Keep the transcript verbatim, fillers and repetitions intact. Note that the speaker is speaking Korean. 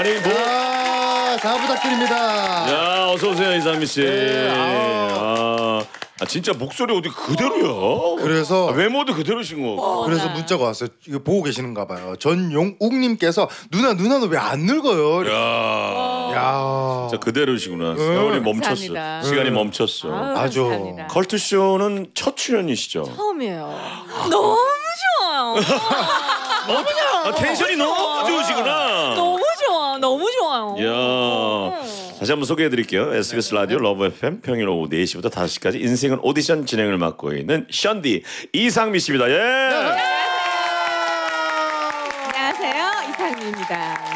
아니 뭐. 아, 잘 부탁드립니다. 야, 어서 오세요 이상미 씨. 네, 아. 아 진짜 목소리 어디 그대로야. 그래서 아, 외모도 그대로신 거. 그래서 문자가 왔어요. 이거 보고 계시는가 봐요. 전용욱님께서 누나 누나는 왜 안 늙어요? 야, 야, 진짜 그대로시구나. 세월이 멈췄어. 감사합니다. 시간이 멈췄어. 아유, 맞아. 감사합니다. 컬투 쇼는 첫 출연이시죠? 처음이에요. 너무 좋아요. 너무 좋아. 아, 텐션이 너무 좋으시구나. 너무 좋아. 너무 좋아요. 이야. 다시 한번 소개해드릴게요. 에스비에스 라디오 러브 에프엠 평일 오후 네 시부터 다섯 시까지 인생은 오디션 진행을 맡고 있는 션디 이상미 씨입니다. 예. 안녕하세요. 이상미입니다.